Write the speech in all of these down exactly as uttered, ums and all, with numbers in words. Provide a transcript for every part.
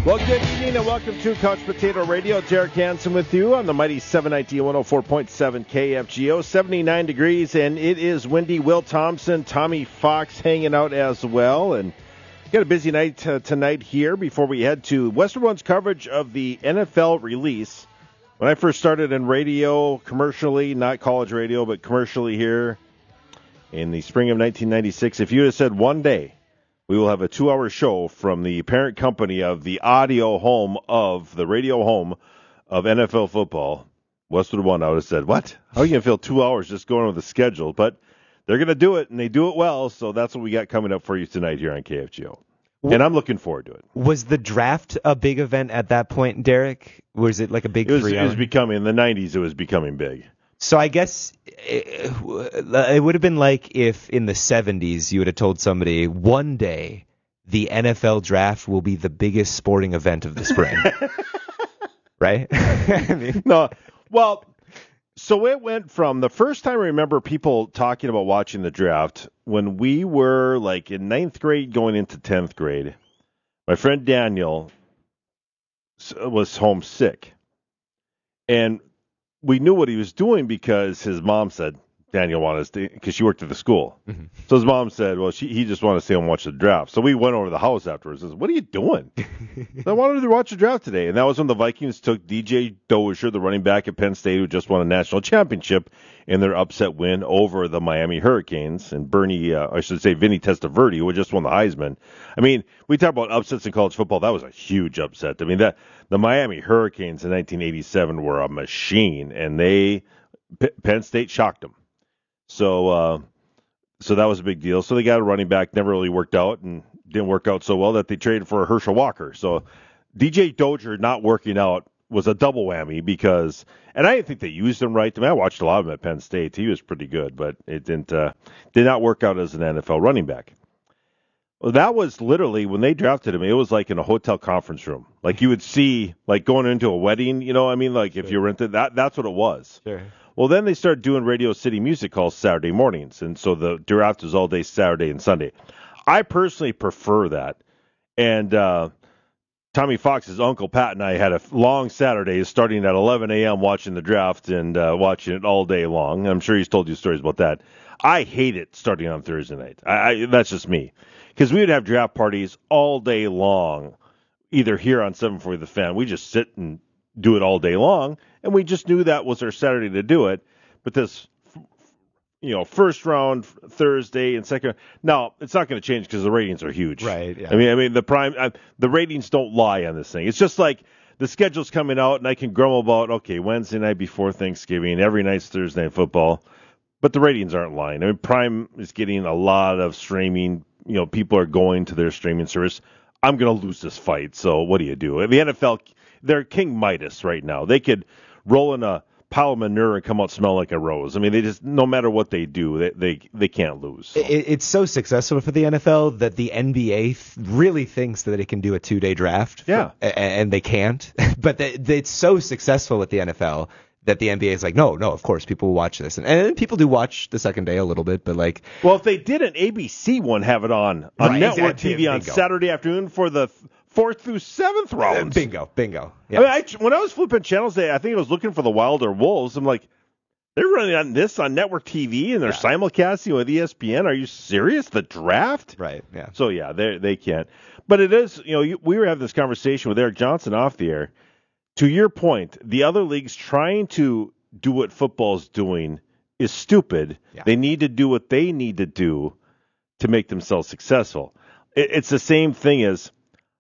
Well, good evening and welcome to Couch Potato Radio. Derek Hansen with you on the mighty seven ninety one oh four point seven K F G O. seventy-nine degrees and it is windy. Will Thompson, Tommy Fox hanging out as well. And got a busy night uh, tonight here before we head to Western One's coverage of the N F L release. When I first started in radio, commercially, not college radio, but commercially here in the spring of nineteen ninety-six, if you had said one day, we will have a two-hour show from the parent company of the audio home of, the radio home of N F L football, Westwood One, I would have said, what? How are you going to fill two hours just going over the schedule? But they're going to do it, and they do it well, so that's what we got coming up for you tonight here on K F G O. And I'm looking forward to it. Was the draft a big event at that point, Derek? Was it like a big it was, three it was becoming, in the nineties, it was becoming big. So I guess it, it would have been like if in the seventies you would have told somebody, one day the N F L draft will be the biggest sporting event of the spring. Right? I mean, no. Well, so it went from the first time I remember people talking about watching the draft when we were like in ninth grade going into tenth grade. My friend Daniel was homesick. And we knew what he was doing because his mom said Daniel wanted us to, because she worked at the school. Mm-hmm. So his mom said, well, she, he just wanted to stay and watch the draft. So we went over to the house afterwards and said, what are you doing? So I wanted to watch the draft today. And that was when the Vikings took D J Dozier, the running back at Penn State, who just won a national championship in their upset win over the Miami Hurricanes. And Bernie, uh, I should say Vinny Testaverde, who had just won the Heisman. I mean, we talk about upsets in college football. That was a huge upset. I mean, that the Miami Hurricanes in nineteen eighty-seven were a machine, and they P- Penn State shocked them. So, uh, so that was a big deal. So they got a running back, never really worked out, and didn't work out so well that they traded for Herschel Walker. So D J Dozier not working out was a double whammy because, and I didn't think they used him right. I mean, I watched a lot of him at Penn State. He was pretty good, but it didn't uh, did not work out as an N F L running back. Well, that was literally, when they drafted him, it was like in a hotel conference room. Like you would see, like going into a wedding, you know, I mean, like if sure. you rented that, that's what it was. Sure. Well, then they started doing Radio City Music Halls Saturday mornings, and so the draft was all day Saturday and Sunday. I personally prefer that. And uh, Tommy Fox's Uncle Pat and I had a long Saturday starting at eleven a.m. watching the draft and uh, watching it all day long. I'm sure he's told you stories about that. I hate it starting on Thursday night. I, I, that's just me. Because we would have draft parties all day long, either here on seven forty The Fan. We just sit and do it all day long, and we just knew that was our Saturday to do it. But this, you know, first round Thursday and second, now it's not going to change because the ratings are huge. Right. Yeah. I mean, I mean the prime, I, the ratings don't lie on this thing. It's just like the schedule's coming out, and I can grumble about, okay, Wednesday night before Thanksgiving, every night's Thursday night football, but the ratings aren't lying. I mean, Prime is getting a lot of streaming. You know, people are going to their streaming service. I'm going to lose this fight, so what do you do? The N F L, they're King Midas right now. They could roll in a pile of manure and come out smelling like a rose. I mean, they just, no matter what they do, they they, they can't lose. So. It, it's so successful for the N F L that the N B A th- really thinks that it can do a two-day draft. Yeah. For, and they can't. But they, they, it's so successful with the N F L that the N B A is like, no, no, of course, people will watch this. And, and people do watch the second day a little bit, but like... Well, if they did an A B C one, have it on, on right, network exactly, T V on bingo. Saturday afternoon for the fourth through seventh rounds. Uh, bingo, bingo. Yeah. I mean, I, when I was flipping channels today, I think I was looking for the Wilder Wolves. I'm like, they're running on this on network T V, and they're yeah. simulcasting with E S P N. Are you serious? The draft? Right, yeah. So, yeah, they they can't. But it is, you know, you, we were having this conversation with Eric Johnson off the air. To your point, the other leagues trying to do what football's doing is stupid. Yeah. They need to do what they need to do to make themselves successful. It, it's the same thing as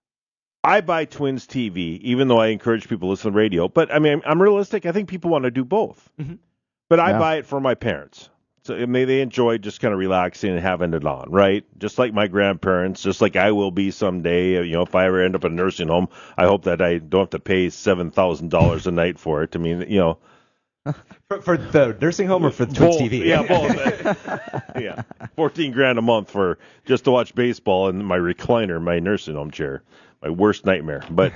I buy Twins T V, even though I encourage people to listen to radio. But, I mean, I'm realistic. I think people want to do both. Mm-hmm. But I yeah. buy it for my parents. So I mean, they enjoy just kind of relaxing and having it on, right? Just like my grandparents, just like I will be someday. You know, if I ever end up in a nursing home, I hope that I don't have to pay seven thousand dollars a night for it. I mean, you know. For, for the nursing home or for Twins T V? Yeah, both. Yeah, fourteen grand a month for just to watch baseball in my recliner, my nursing home chair, my worst nightmare. But,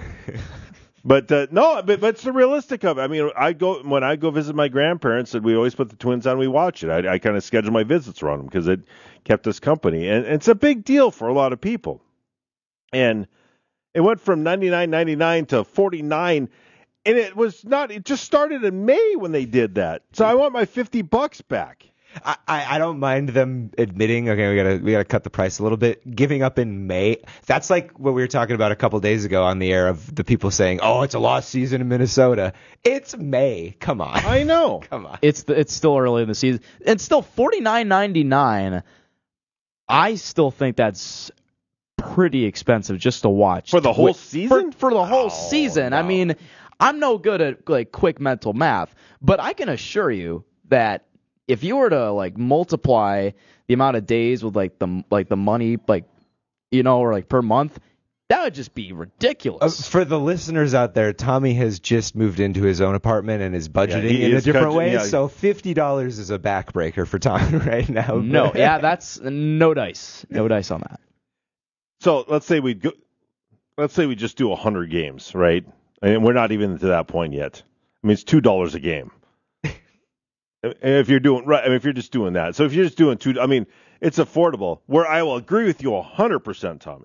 but uh, no, but, but it's the realistic of it. I mean, I go when I go visit my grandparents, and we always put the Twins on. We watch it. I, I kind of schedule my visits around them because it kept us company, and, and it's a big deal for a lot of people. And It went from ninety-nine ninety-nine to forty-nine, and it was not. It just started in May when they did that. So I want my fifty bucks back. I, I don't mind them admitting, okay, we gotta we gotta cut the price a little bit. Giving up in May, that's like what we were talking about a couple days ago on the air of the people saying, "Oh, it's a lost season in Minnesota." It's May. Come on. I know. Come on. It's the, it's still early in the season, and still forty-nine ninety-nine. I still think that's pretty expensive just to watch for the whole Quick, season. For, for the whole Oh, season, no. I mean, I'm no good at like quick mental math, but I can assure you that if you were to like multiply the amount of days with like the like the money like you know or like per month, that would just be Uh, ridiculous. for the listeners out there, Tommy has just moved into his own apartment and is budgeting Yeah, he in a is different budget- way. yeah. So fifty dollars is a backbreaker for Tommy right now. No, yeah, that's no dice, no dice on that. So let's say we go. Let's say we just do a hundred games, right? And we're not even to that point yet. I mean, it's two dollars a game. And if you're doing right, I mean, if you're just doing that, so if you're just doing two, I mean, it's affordable. Where I will agree with you a hundred percent, Tommy,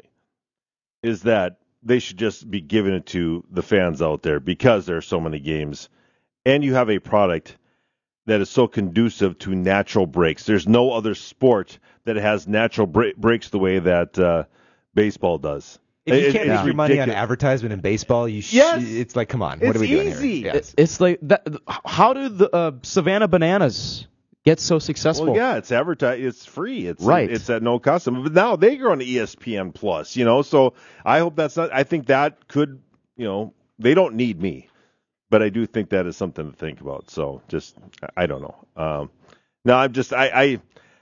is that they should just be giving it to the fans out there because there are so many games, and you have a product that is so conducive to natural breaks. There's no other sport that has natural bre- breaks the way that uh, baseball does. If you It- can't it's make your money on ridiculous. advertisement in baseball, you sh- Yes. it's like, come on, what It's are we doing easy. here? It- It's like that. How do the uh, Savannah Bananas get so successful? Well, yeah, it's advertised. It's free. It's Right. It's at no cost. But now they're on E S P N Plus. You know, so I hope that's not. I think that could. You know, they don't need me, but I do think that is something to think about. So just, I don't know. Um, no, I'm just. I. I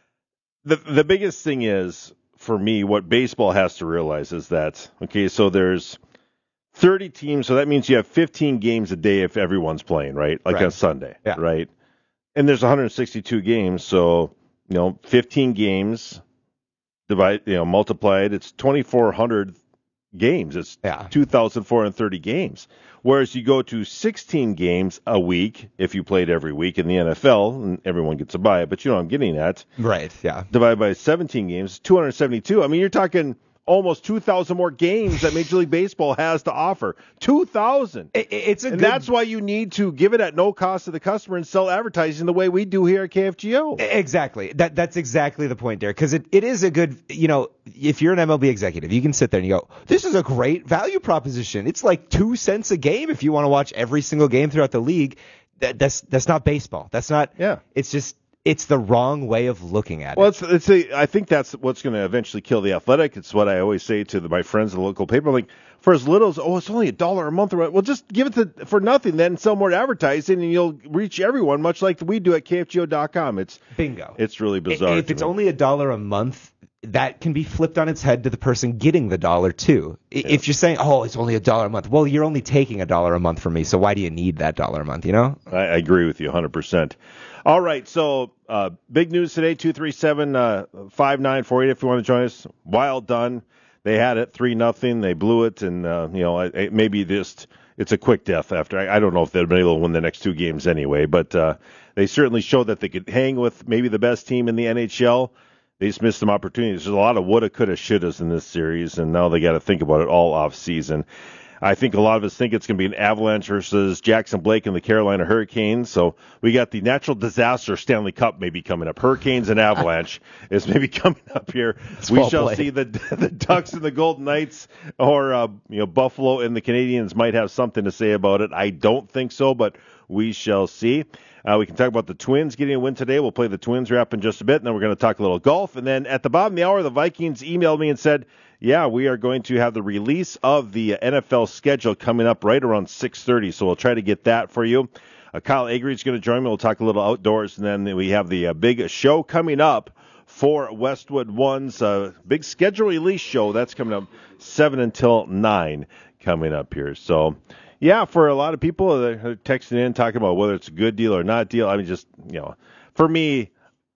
the the biggest thing is for me what baseball has to realize is that okay, so there's thirty teams, so that means you have fifteen games a day if everyone's playing, right? Like Right. on Sunday, Yeah. right? And there's one hundred sixty-two games, so you know, fifteen games divide, you know, multiplied, it's twenty-four hundred games. It's Yeah. two thousand four hundred thirty games. Whereas you go to sixteen games a week if you played every week in the N F L, and everyone gets a bye. But you know, what I'm getting at Right, yeah. divided by seventeen games, two hundred seventy-two. I mean, you're talking almost two thousand more games that Major League Baseball has to offer. two thousand. It, it's a And good, that's why you need to give it at no cost to the customer and sell advertising the way we do here at K F G O. Exactly. That that's exactly the point there, because it, it is a good, you know, if you're an M L B executive, you can sit there and you go, this is a great value proposition. It's like two cents a game if you want to watch every single game throughout the league. That, that's that's not baseball. That's not. Yeah. It's just it's the wrong way of looking at Well, it. it's, it's a, I think that's what's going to eventually kill the Athletic. It's what I always say to the, my friends at the local paper. I'm like, for as little as, oh, it's only a dollar a month. Or what. Well, just give it to, for nothing, then sell more advertising, and you'll reach everyone, much like we do at K F G O dot com. It's Bingo. it's really bizarre. If to it's me. only a dollar a month, that can be flipped on its head to the person getting the dollar too. I If you're saying, "Oh, it's only a dollar a month," well, you're only taking a dollar a month from me, so why do you need that dollar a month? You know? I, I agree with you one hundred percent. All right, so uh, big news today, two three seven, five nine four eight if you want to join us. Wild done. They had it three nothing. They blew it, and, uh, you know, it, it maybe just it's a quick death after. I, I don't know if they'd been able to win the next two games anyway, but uh, they certainly showed that they could hang with maybe the best team in the N H L. They just missed some opportunities. There's a lot of woulda, coulda, shouldas in this series, and now they got to think about it all off season. I think a lot of us think it's going to be an Avalanche versus Jackson Blake and the Carolina Hurricanes. So we got the natural disaster Stanley Cup maybe coming up. Hurricanes and Avalanche is maybe coming up here. It's we well shall played. see the the Ducks and the Golden Knights, or uh, you know, Buffalo and the Canadians might have something to say about it. I don't think so, but we shall see. Uh, we can talk about the Twins getting a win today. We'll play the Twins wrap in just a bit, and then we're going to talk a little golf. And then at the bottom of the hour, the Vikings emailed me and said, yeah, we are going to have the release of the N F L schedule coming up right around six thirty, so we'll try to get that for you. Uh, Kyle Agri is going to join me. We'll talk a little outdoors, and then we have the uh, big show coming up for Westwood One's uh, big schedule release show. That's coming up seven until nine coming up here. So, yeah, for a lot of people that are texting in talking about whether it's a good deal or not deal, I mean, just, you know, for me,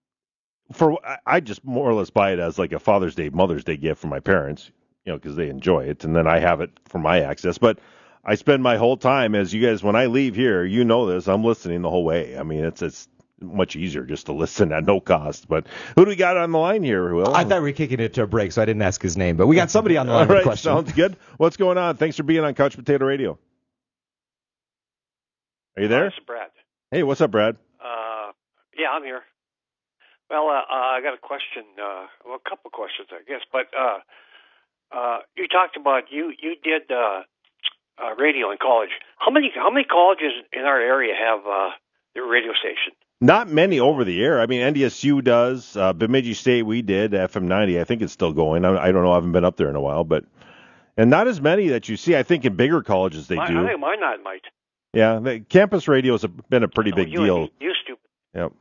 for I just more or less buy it as like a Father's Day, Mother's Day gift from my parents, you know, because they enjoy it, and then I have it for my access. But I spend my whole time, as you guys, when I leave here, you know this, I'm listening the whole way. I mean, it's it's much easier just to listen at no cost. But who do we got on the line here, Will? I thought we were kicking it to a break, so I didn't ask his name. But we got somebody on the line All with right, a question. Sounds good. What's going on? Thanks for being on Couch Potato Radio. Are you there? Uh, this is Brad. Hey, what's up, Brad? Uh, yeah, I'm here. Well, uh, uh, I got a question. Uh, well, a couple questions, I guess. But uh, uh, you talked about you you did uh, uh, radio in college. How many how many colleges in our area have uh, their radio station? Not many over the air. I mean, N D S U does. Uh, Bemidji State, we did. F M ninety, I think it's still going. I, I don't know. I haven't been up there in a while, but and not as many that you see. I think in bigger colleges they I, do. I think mine not might. Yeah, the campus radio has been a pretty No, big you deal. Used to. Yep.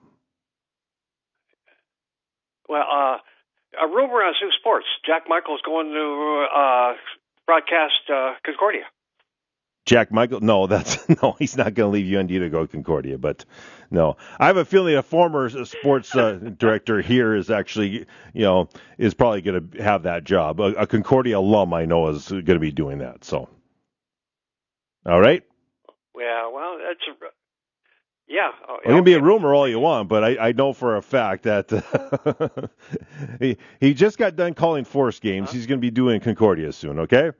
Well, uh, a rumor on Sioux Sports: Jack Michael's going to uh, broadcast uh, Concordia. Jack Michael? No, that's no. He's not going to leave U N D to go Concordia. But no, I have a feeling a former sports uh, director here is actually, you know, is probably going to have that job. A, a Concordia alum, I know, is going to be doing that. So, all right. Yeah, well, that's a, yeah. Oh, It can be a rumor all you want, but I, I know for a fact that uh, he he just got done calling Force games. Huh? He's going to be doing Concordia soon. Okay.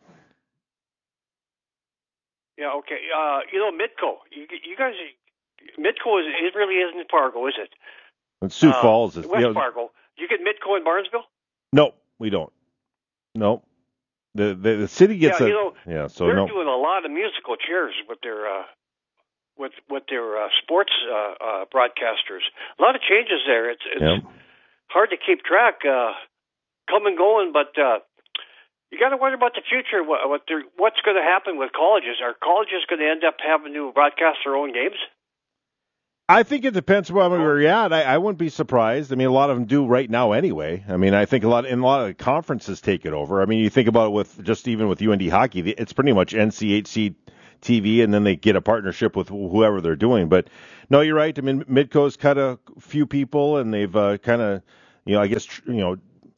Yeah, okay. Uh, you know, Midco. You, you guys, Midco is it really isn't Fargo, is it? And Sioux uh, Falls is West you know, Fargo. You get Midco in Barnesville? No, we don't. No. The the, the city gets yeah, a you know, yeah. So they're no. doing a lot of musical chairs with their uh, with with their uh, sports uh, uh, broadcasters. A lot of changes there. It's it's Yeah. hard to keep track. Uh, come and going, but uh, you got to wonder about the future. What what they're, what's going to happen with colleges? Are colleges going to end up having to broadcast their own games? I think it depends upon where you're at. I, I wouldn't be surprised. I mean, a lot of them do right now anyway. I mean, I think a lot in a lot of the conferences take it over. I mean, you think about it with just even with U N D hockey, it's pretty much N C H C T V, and then they get a partnership with whoever they're doing. But no, you're right. I mean, Midco's cut a few people, and they've uh, kind of, you know, I guess you know.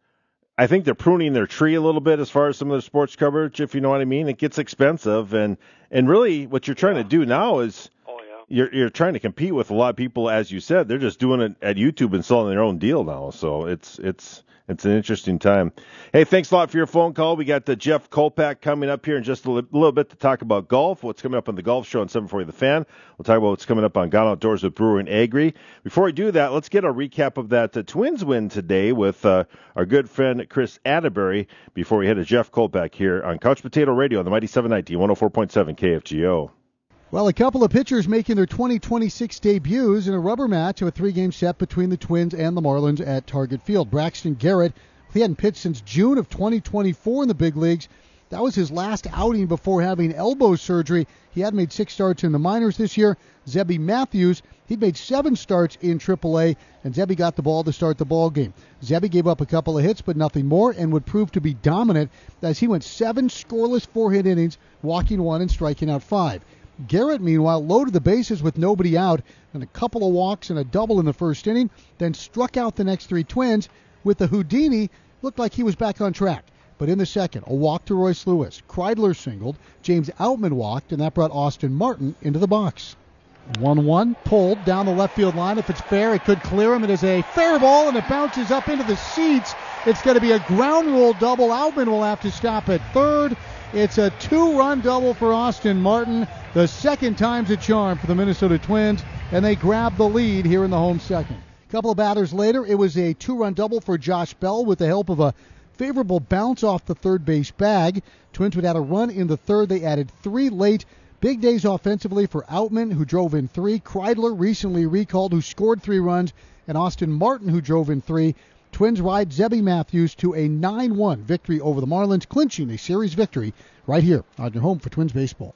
I think they're pruning their tree a little bit as far as some of the sports coverage, if you know what I mean. It gets expensive, and and really what you're trying Yeah. to do now is Oh yeah. you're you're trying to compete with a lot of people, as you said. They're just doing it at YouTube and selling their own deal now. So it's it's it's an interesting time. Hey, thanks a lot for your phone call. We got the Jeff Kolpak coming up here in just a li- little bit to talk about golf, what's coming up on the golf show on seven forty The Fan. We'll talk about what's coming up on Gone Outdoors with Brewer and Agri. Before we do that, let's get a recap of that uh, Twins win today with uh, our good friend Chris Atterbury before we head to Jeff Kolpak here on Couch Potato Radio on the Mighty seven ninety, one oh four point seven K F G O. Well, a couple of pitchers making their twenty twenty-six debuts in a rubber match of a three-game set between the Twins and the Marlins at Target Field. Braxton Garrett, he hadn't pitched since June of twenty twenty-four in the big leagues. That was his last outing before having elbow surgery. He had made six starts in the minors this year. Zebby Matthews, he'd made seven starts in triple A, and Zebby got the ball to start the ball game. Zebby gave up a couple of hits, but nothing more, and would prove to be dominant as he went seven scoreless four-hit innings, walking one and striking out five. Garrett, meanwhile, loaded the bases with nobody out and a couple of walks and a double in the first inning, then struck out the next three Twins with the Houdini. Looked like he was back on track. But in the second, a walk to Royce Lewis. Kreidler singled. James Outman walked, and that brought Austin Martin into the box. one one, pulled down the left field line. If it's fair, it could clear him. It is a fair ball, and it bounces up into the seats. It's going to be a ground rule double. Outman will have to stop at third. It's a two-run double for Austin Martin. The second time's a charm for the Minnesota Twins, and they grab the lead here in the home second. A couple of batters later, it was a two-run double for Josh Bell with the help of a favorable bounce off the third base bag. Twins would add a run in the third. They added three late. Big days offensively for Outman, who drove in three. Kreidler, recently recalled, who scored three runs. And Austin Martin, who drove in three. Twins ride Zebby Matthews to a nine one victory over the Marlins, clinching a series victory right here on your home for Twins baseball.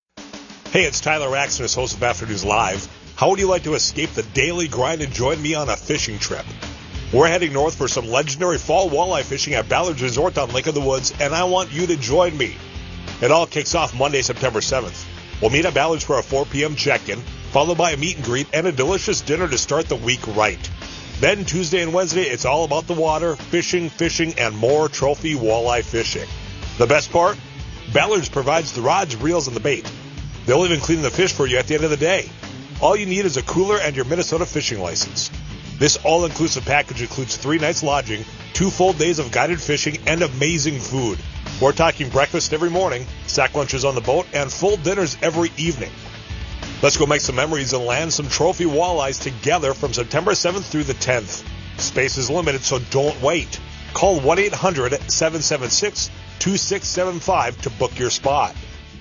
Hey, it's Tyler Raxton, host of Afternoons Live. How would you like to escape the daily grind and join me on a fishing trip? We're heading north for some legendary fall walleye fishing at Ballard's Resort on Lake of the Woods, and I want you to join me. It all kicks off Monday, September seventh. We'll meet at Ballard's for a four p.m. check-in, followed by a meet and greet and a delicious dinner to start the week right. Then Tuesday and Wednesday, it's all about the water, fishing, fishing, and more trophy walleye fishing. The best part? Ballard's provides the rods, reels, and the bait. They'll even clean the fish for you at the end of the day. All you need is a cooler and your Minnesota fishing license. This all-inclusive package includes three nights lodging, two full days of guided fishing, and amazing food. We're talking breakfast every morning, sack lunches on the boat, and full dinners every evening. Let's go make some memories and land some trophy walleyes together from September seventh through the tenth. Space is limited, so don't wait. Call one eight hundred seven seven six two six seven five to book your spot.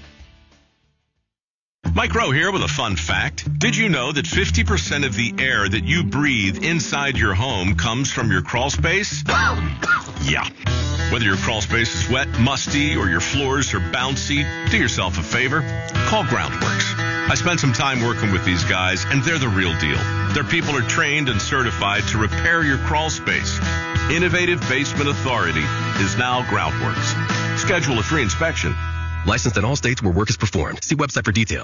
Mike Rowe here with a fun fact. Did you know that fifty percent of the air that you breathe inside your home comes from your crawl space? Yeah. Whether your crawl space is wet, musty, or your floors are bouncy, do yourself a favor. Call Groundworks. I spent some time working with these guys, and they're the real deal. Their people are trained and certified to repair your crawl space. Innovative Basement Authority is now Groundworks. Schedule a free inspection. Licensed in all states where work is performed. See website for details.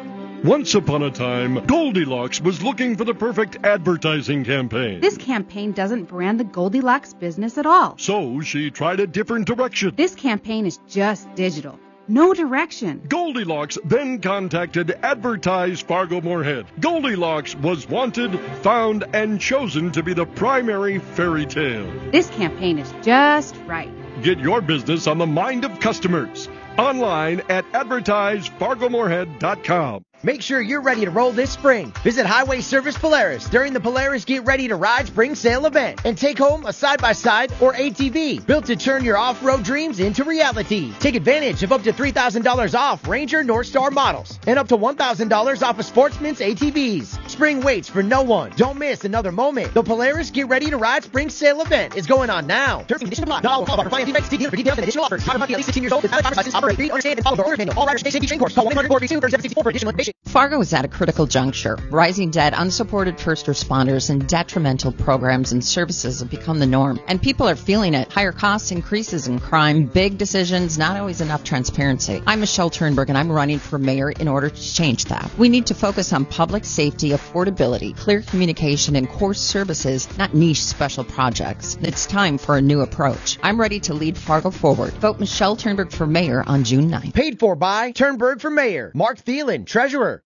Once upon a time, Goldilocks was looking for the perfect advertising campaign. This campaign doesn't brand the Goldilocks business at all. So she tried a different direction. This campaign is just digital. No direction. Goldilocks then contacted Advertise Fargo Moorhead. Goldilocks was wanted, found, and chosen to be the primary fairy tale. This campaign is just right. Get your business on the mind of customers. Online at advertise fargo moorhead dot com. Make sure you're ready to roll this spring. Visit Highway Service Polaris during the Polaris Get Ready to Ride Spring Sale event and take home a side-by-side or A T V built to turn your off-road dreams into reality. Take advantage of up to three thousand dollars off Ranger Northstar models and up to one thousand dollars off of Sportsman's A T Vs. Spring waits for no one. Don't miss another moment. The Polaris Get Ready to Ride Spring Sale event is going on now. Terms and conditions apply. Not all call for financing banks. See dealer for details and additional offers. Time at least sixteen years old with valid driver's license. Operate free, understand, and follow the orders manual. All riders stay safety train course. Call one eight hundred four three two three seven six four for additional information. Fargo is at a critical juncture. Rising debt, unsupported first responders, and detrimental programs and services have become the norm. And people are feeling it. Higher costs, increases in crime, big decisions, not always enough transparency. I'm Michelle Turnberg, and I'm running for mayor in order to change that. We need to focus on public safety, affordability, clear communication, and core services, not niche special projects. It's time for a new approach. I'm ready to lead Fargo forward. Vote Michelle Turnberg for mayor on June ninth. Paid for by Turnberg for mayor. Mark Thielen, treasurer.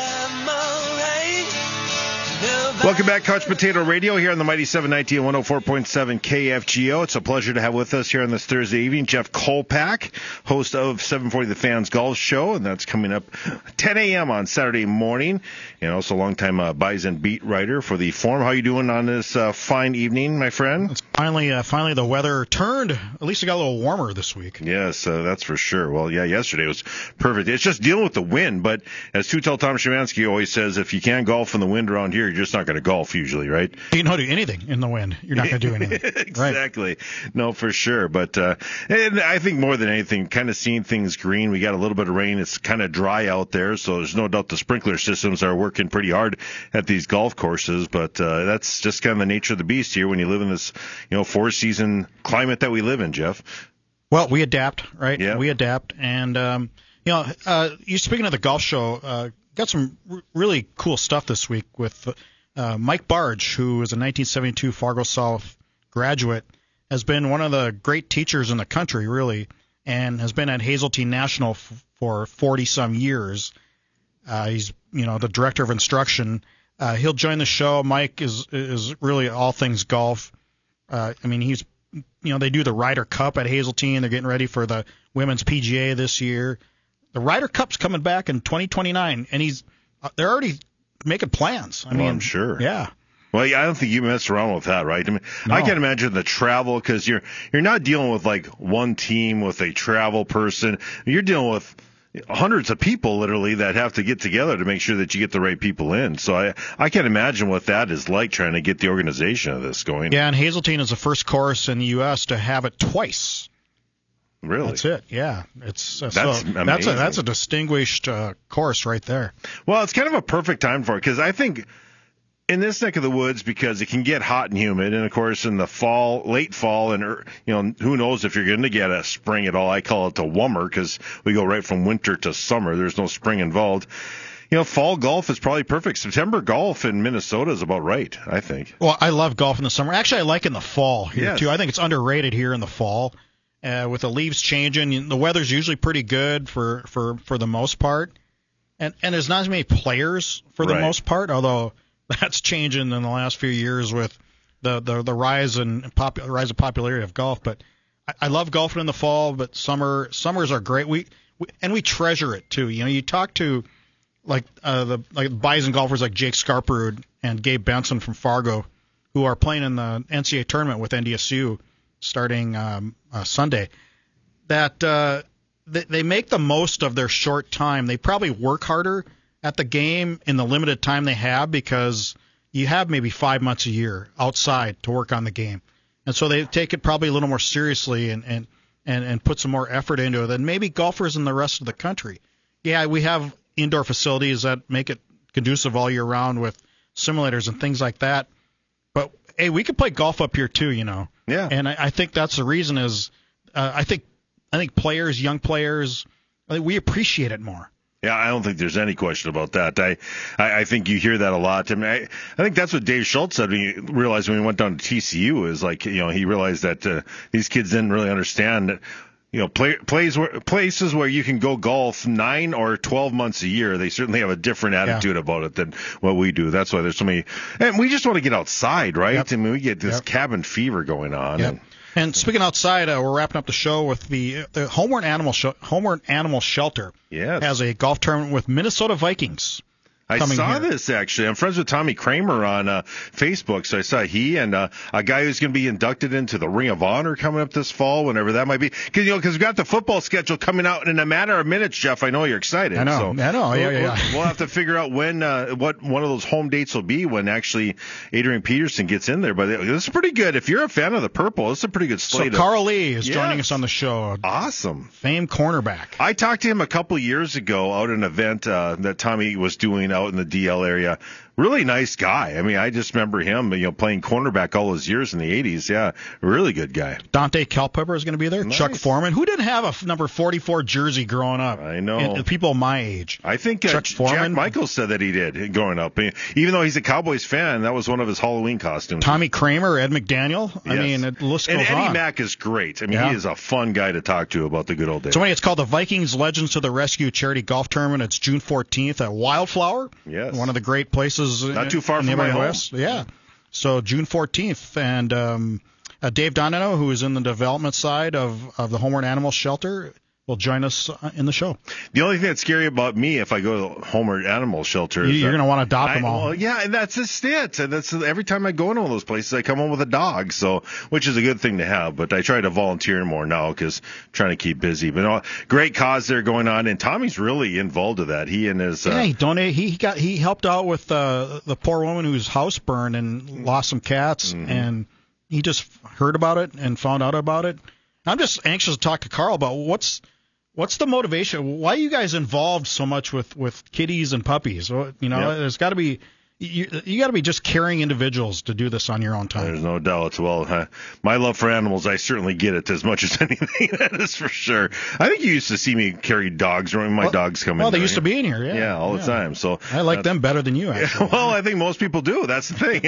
Welcome back, Couch Potato Radio here on the Mighty seven ninety and one oh four point seven K F G O. It's a pleasure to have with us here on this Thursday evening Jeff Kolpack, host of seven forty The Fans Golf Show, and that's coming up ten a.m. on Saturday morning, and also longtime uh, Bison beat writer for the Forum. How you doing on this uh, fine evening, my friend? It's finally, uh, finally the weather turned. At least it got a little warmer this week. Yes, uh, that's for sure. Well, yeah, yesterday was perfect. It's just dealing with the wind, but as Two-Tell Tom Szymanski always says, if you can't golf in the wind around here, you're just not going to golf usually, right? You don't do anything in the wind. You're not going to do anything. Exactly. Right. No, for sure. But uh, and I think more than anything, kind of seeing things green. We got a little bit of rain. It's kind of dry out there, so there's no doubt the sprinkler systems are working pretty hard at these golf courses. But uh, that's just kind of the nature of the beast here when you live in this, you know, four-season climate that we live in, Jeff. Well, we adapt, right? Yeah. We adapt. And, um, you know, uh, you speaking of the golf show, uh, got some r- really cool stuff this week with uh, Mike Barge, who is a nineteen seventy-two Fargo South graduate, has been one of the great teachers in the country, really, and has been at Hazeltine National f- for forty-some years. Uh, he's, you know, the director of instruction. Uh, he'll join the show. Mike is is really all things golf. Uh, I mean, he's, you know, they do the Ryder Cup at Hazeltine. They're getting ready for the Women's P G A this year. The Ryder Cup's coming back in twenty twenty-nine, and he's they're already making plans. I well, mean, I'm sure. Yeah. Well, yeah, I don't think you mess around with that, right? I mean, No. I can imagine the travel because you're you're not dealing with like one team with a travel person. You're dealing with hundreds of people literally that have to get together to make sure that you get the right people in. So I I can't imagine what that is like trying to get the organization of this going. Yeah, and Hazeltine is the first course in the U S to have it twice. Really? That's it. Yeah, it's uh, That's so amazing. that's a that's a distinguished uh, course right there. Well, it's kind of a perfect time for it because I think in this neck of the woods, because it can get hot and humid, and of course in the fall, late fall, and you know who knows if you're going to get a spring at all. I call it the wummer because we go right from winter to summer. There's no spring involved. You know, fall golf is probably perfect. September golf in Minnesota is about right, I think. Well, I love golf in the summer. Actually, I like in the fall here Yes. too. I think it's underrated here in the fall. Uh, with the leaves changing, the weather's usually pretty good for, for, for the most part. and and there's not as many players for the Right. most part, although that's changing in the last few years with the the, the rise and pop, rise of popularity of golf. But I, I love golfing in the fall, but summer summers are great. We, we and we treasure it too. You know, you talk to like uh, the like Bison golfers like Jake Scarperud and Gabe Benson from Fargo, who are playing in the N C A A tournament with N D S U starting um, uh, Sunday. That uh, they, they make the most of their short time. They probably work harder at the game in the limited time they have because you have maybe five months a year outside to work on the game. And so they take it probably a little more seriously and, and, and, and put some more effort into it than maybe golfers in the rest of the country. Yeah, we have indoor facilities that make it conducive all year round with simulators and things like that. But, hey, we could play golf up here too, you know. Yeah. And I, I think that's the reason is uh, I think I think players, young players, I think we appreciate it more. Yeah, I don't think there's any question about that. I, I, I think you hear that a lot. I mean, I, I think that's what Dave Schultz said when he realized when he went down to T C U is like, you know, he realized that uh, these kids didn't really understand that, you know, play, plays where, places where you can go golf nine or twelve months a year. They certainly have a different attitude yeah. about it than what we do. That's why there's so many, and we just want to get outside, right? Yep. I mean, we get this yep. cabin fever going on. Yep. And, And speaking outside, uh, we're wrapping up the show with the the Homeward Animal Sh- Homeward Animal Shelter yes. has a golf tournament with Minnesota Vikings. I saw here. this, actually. I'm friends with Tommy Kramer on uh, Facebook, so I saw he and uh, a guy who's going to be inducted into the Ring of Honor coming up this fall, whenever that might be. Because, you know, because we've got the football schedule coming out in a matter of minutes, Jeff. I know you're excited. I know. So I know. Yeah, we'll, yeah, yeah. We'll, we'll have to figure out when, uh, what one of those home dates will be when actually Adrian Peterson gets in there. But this is pretty good. If you're a fan of the purple, it's a pretty good slate. So Carl Lee is yes. joining us on the show. Awesome. Famed cornerback. I talked to him a couple years ago out at an event uh, that Tommy was doing out in the D L area. Really nice guy. I mean, I just remember him, you know, playing cornerback all those years in the eighties. Yeah, really good guy. Dante Culpepper is going to be there. Nice. Chuck Foreman, who didn't have a f- number forty-four jersey growing up. I know. And, and people my age. I think uh, Chuck J- Foreman. Jack Michaels said that he did growing up. Even though he's a Cowboys fan, that was one of his Halloween costumes. Tommy Kramer, Ed McDaniel. I yes. mean, the list goes and Eddie on. Mack is great. I mean, yeah. he is a fun guy to talk to about the good old days. So anyway, it's called the Vikings Legends to the Rescue Charity Golf Tournament. It's June fourteenth at Wildflower. Yes. One of the great places. Not too far in from the my home. West. Yeah. So June fourteenth. And um, uh, Dave Donino, who is in the development side of, of the Homeward Animal Shelter, will join us in the show. The only thing that's scary about me if I go to Homeward Animal Shelter is you're going to want to adopt I, them all. Well, yeah, and that's just it. And that's every time I go into one of those places, I come home with a dog, so which is a good thing to have. But I try to volunteer more now because I'm trying to keep busy. But no, great cause there going on, and Tommy's really involved with that. He and his uh, yeah, he donated. He got he helped out with uh, the poor woman whose house burned and lost some cats, mm-hmm. and he just heard about it and found out about it. I'm just anxious to talk to Carl about what's. What's the motivation? Why are you guys involved so much with, with kitties and puppies? You know, yep. there's got to be you, you got to be just caring individuals to do this on your own time. There's no doubt. Well, uh, my love for animals, I certainly get it as much as anything. That is for sure. I think you used to see me carry dogs when my well, dogs come well, in. Well, they there. used to be in here, yeah. Yeah, all yeah. the time. So I like them better than you, actually. Yeah, well, I think most people do. That's the thing.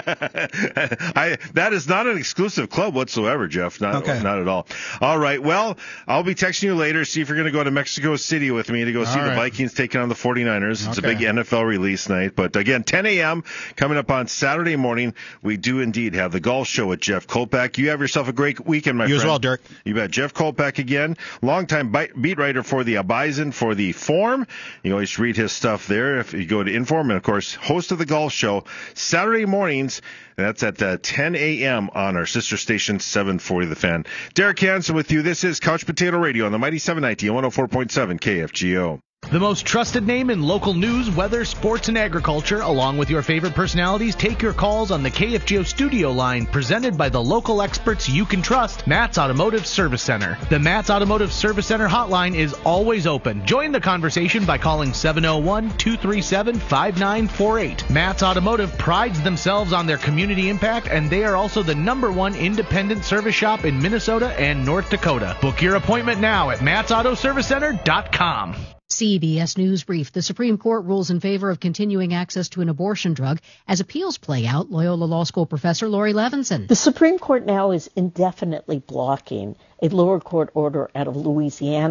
I that is not an exclusive club whatsoever, Jeff. Not, okay. not at all. All right. Well, I'll be texting you later, see if you're going to go to Mexico City with me to go see all the right. Vikings taking on the forty-niners. It's okay. a big N F L release night. But again, ten a.m. coming up on Saturday morning, we do indeed have the golf show with Jeff Kolpak. You have yourself a great weekend, my you friend. You as well, Dirk. You bet. Jeff Kolpak again, longtime beat writer for the Bison for the Form. You can always read his stuff there if you go to Inform. And, of course, host of the golf show Saturday mornings. And that's at uh, ten a.m. on our sister station, seven forty The Fan. Derek Hansen with you. This is Couch Potato Radio on the Mighty seven ninety and one oh four point seven K F G O. The most trusted name in local news, weather, sports, and agriculture, along with your favorite personalities, take your calls on the K F G O studio line, presented by the local experts you can trust, Matt's Automotive Service Center. The Matt's Automotive Service Center hotline is always open. Join the conversation by calling seven oh one, two three seven, five nine four eight. Matt's Automotive prides themselves on their community impact, and they are also the number one independent service shop in Minnesota and North Dakota. Book your appointment now at matts auto service center dot com. C B S News Brief. The Supreme Court rules in favor of continuing access to an abortion drug as appeals play out. Loyola Law School professor Lori Levinson. The Supreme Court now is indefinitely blocking a lower court order out of Louisiana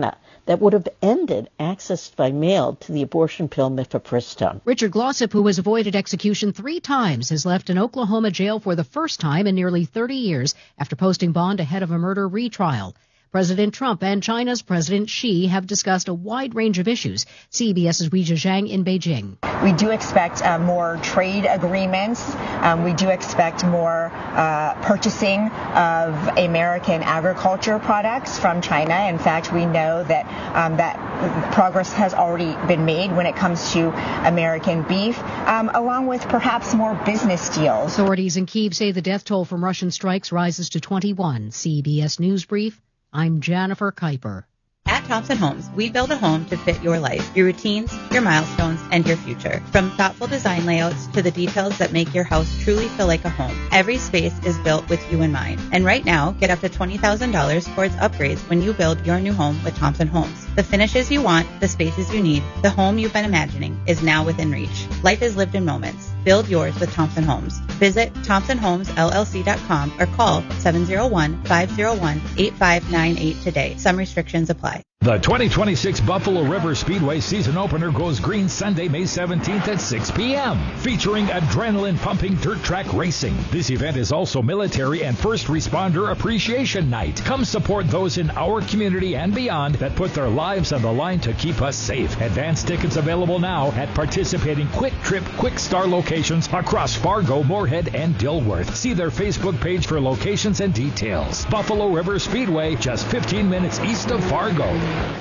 that would have ended access by mail to the abortion pill mifepristone. Richard Glossip, who has avoided execution three times, has left an Oklahoma jail for the first time in nearly thirty years after posting bond ahead of a murder retrial. President Trump and China's President Xi have discussed a wide range of issues. CBS's Weijia Zhang in Beijing. We do expect uh, more trade agreements. Um, we do expect more uh, purchasing of American agriculture products from China. In fact, we know that um, that progress has already been made when it comes to American beef, um, along with perhaps more business deals. Authorities in Kyiv say the death toll from Russian strikes rises to twenty-one. C B S News Brief. I'm Jennifer Kuiper. At Thompson Homes, we build a home to fit your life, your routines, your milestones, and your future. From thoughtful design layouts to the details that make your house truly feel like a home, every space is built with you in mind. And right now, get up to twenty thousand dollars towards upgrades when you build your new home with Thompson Homes. The finishes you want, the spaces you need, the home you've been imagining is now within reach. Life is lived in moments. Build yours with Thompson Homes. Visit thompson homes l l c dot com or call seven oh one, five oh one, eight five nine eight today. Some restrictions apply. The twenty twenty-six Buffalo River Speedway season opener goes green Sunday, May seventeenth at six p.m. featuring adrenaline-pumping dirt track racing. This event is also military and first responder appreciation night. Come support those in our community and beyond that put their lives on the line to keep us safe. Advance tickets available now at participating Quick Trip Quick Star locations across Fargo, Moorhead, and Dilworth. See their Facebook page for locations and details. Buffalo River Speedway, just fifteen minutes east of Fargo.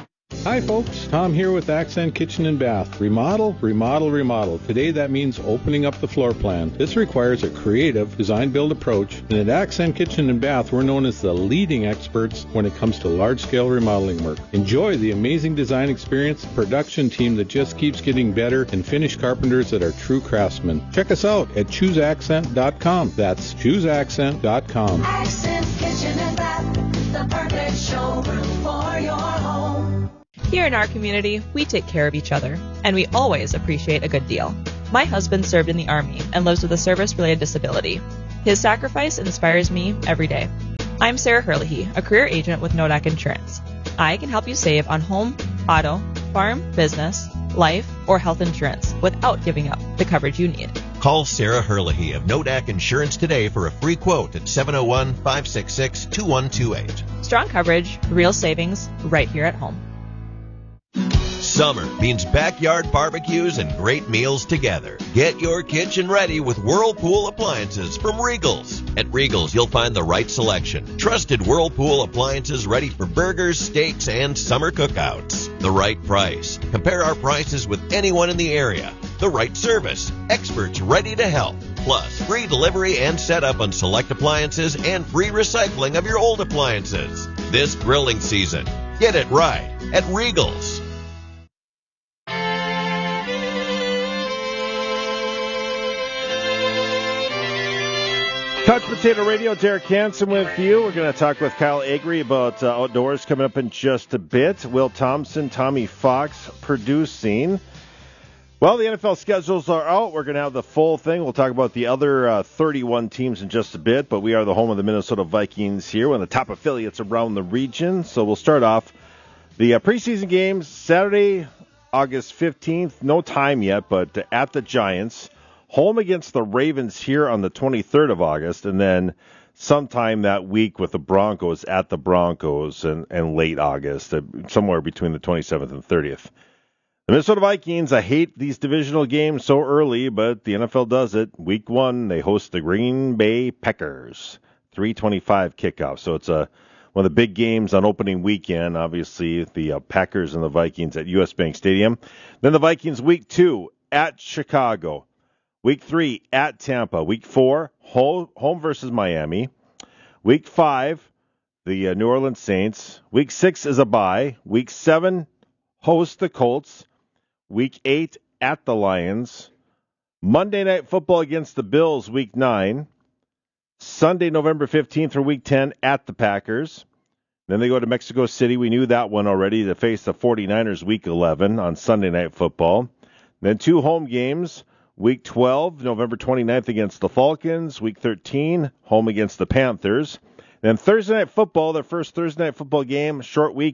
Hi folks, Tom here with Accent Kitchen and Bath. Remodel, remodel, remodel. Today that means opening up the floor plan. This requires a creative design-build approach, and at Accent Kitchen and Bath we're known as the leading experts when it comes to large-scale remodeling work. Enjoy the amazing design experience, production team that just keeps getting better, and finished carpenters that are true craftsmen. Check us out at choose accent dot com. That's choose accent dot com. Accent Kitchen and Bath, the perfect showroom for your home. Here in our community, we take care of each other, and we always appreciate a good deal. My husband served in the Army and lives with a service-related disability. His sacrifice inspires me every day. I'm Sarah Herlihy, a career agent with Nodak Insurance. I can help you save on home, auto, farm, business, life, or health insurance without giving up the coverage you need. Call Sarah Herlihy of Nodak Insurance today for a free quote at seven oh one, five six six, two one two eight. Strong coverage, real savings, right here at home. Summer means backyard barbecues and great meals together. Get your kitchen ready with Whirlpool appliances from Regals. At Regals, you'll find the right selection. Trusted Whirlpool appliances ready for burgers, steaks, and summer cookouts. The right price. Compare our prices with anyone in the area. The right service. Experts ready to help. Plus, free delivery and setup on select appliances and free recycling of your old appliances. This grilling season, get it right at Regals. Couch Potato Radio, Derek Hansen with you. We're going to talk with Kyle Agri about uh, outdoors coming up in just a bit. Will Thompson, Tommy Fox producing. Well, the N F L schedules are out. We're going to have the full thing. We'll talk about the other uh, thirty-one teams in just a bit, but we are the home of the Minnesota Vikings here, one of the top affiliates around the region. So we'll start off the uh, preseason games Saturday, August fifteenth. No time yet, but uh, at the Giants. Home against the Ravens here on the twenty-third of August, and then sometime that week with the Broncos at the Broncos and, and late August, uh, somewhere between the twenty-seventh and thirtieth. The Minnesota Vikings, I hate these divisional games so early, but the N F L does it. Week one, they host the Green Bay Packers, three twenty-five kickoff. So it's a, one of the big games on opening weekend, obviously, the uh, Packers and the Vikings at U S. Bank Stadium. Then the Vikings week two at Chicago. Week three, at Tampa. Week four, home, home versus Miami. Week five, the uh, New Orleans Saints. Week six is a bye. Week seven, host the Colts. Week eight, at the Lions. Monday Night Football against the Bills, week nine. Sunday, November fifteenth for week ten, at the Packers. Then they go to Mexico City. We knew that one already, to face the forty-niners week eleven on Sunday Night Football. Then two home games. Week twelve, November twenty-ninth against the Falcons. Week thirteen, home against the Panthers. Then Thursday Night Football, their first Thursday Night Football game, short week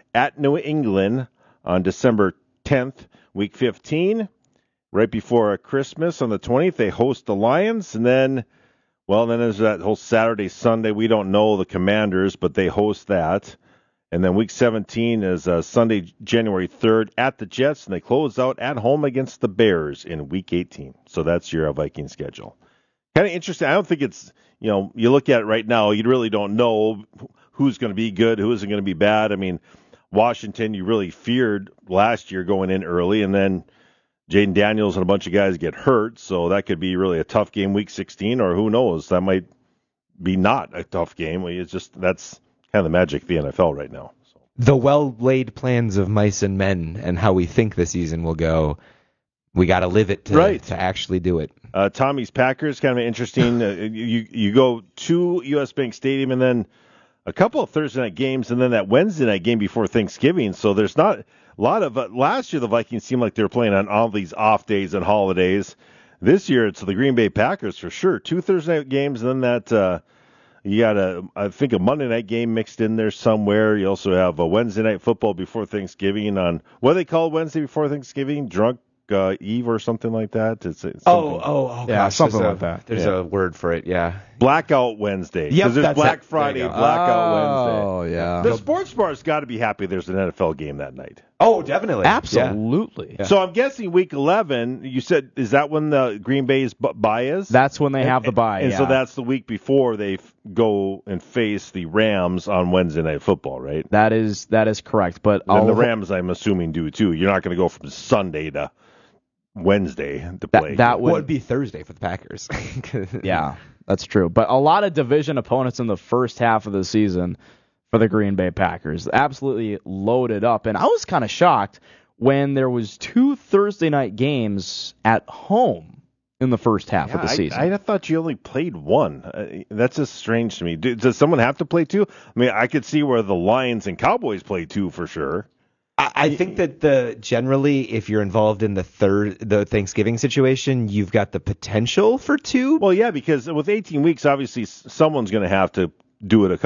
at New England on December tenth, week fifteen. Right before Christmas on the twentieth, they host the Lions. And then, well, then there's that whole Saturday, Sunday. We don't know the Commanders, but they host that. And then week seventeen is uh, Sunday, January third at the Jets. And they close out at home against the Bears in week eighteen. So that's your uh, Viking schedule. Kind of interesting. I don't think it's, you know, you look at it right now, you really don't know who's going to be good, who isn't going to be bad. I mean, Washington, you really feared last year going in early, and then Jaden Daniels and a bunch of guys get hurt, so that could be really a tough game week sixteen, or who knows, that might be not a tough game. It's just, that's kind of the magic of the N F L right now. So. The well-laid plans of mice and men and how we think the season will go, we got to live it to, right. to actually do it. Uh, Tommy's Packers, kind of interesting. uh, you you go to U S. Bank Stadium and then a couple of Thursday night games and then that Wednesday night game before Thanksgiving. So there's not a lot of uh, – last year the Vikings seemed like they were playing on all these off days and holidays. This year it's the Green Bay Packers for sure. Two Thursday night games and then that uh, – you got a, I think, a Monday night game mixed in there somewhere. You also have a Wednesday night football before Thanksgiving on – what do they call Wednesday before Thanksgiving? Drunk Uh, Eve or something like that. It's, it's oh, oh, oh, yeah, gosh, something a, like that. There's yeah. a word for it, yeah. Blackout Wednesday. Yep, because there's that's Black it. Friday, There you go. Blackout Wednesday. Oh, yeah. The sports bar's got to be happy there's an N F L game that night. Oh, definitely. Absolutely. Yeah. So I'm guessing week eleven, you said, is that when the Green Bay's b- bye is? That's when they and, have the bye, And yeah. so that's the week before they f- go and face the Rams on Wednesday Night Football, right? That is that is correct. But And I'll, the Rams, I'm assuming, do too. You're not going to go from Sunday to Wednesday to play. That, that would, Well, it'd be Thursday for the Packers. yeah, that's true. But a lot of division opponents in the first half of the season for the Green Bay Packers. Absolutely loaded up. And I was kind of shocked when there was two Thursday night games at home in the first half yeah, of the season. I, I thought you only played one. Uh, that's just strange to me. Do, does someone have to play two? I mean, I could see where the Lions and Cowboys play two for sure. I, I think that the generally, if you're involved in the third, the Thanksgiving situation, you've got the potential for two. Well, yeah, because with eighteen weeks, obviously someone's going to have to do it a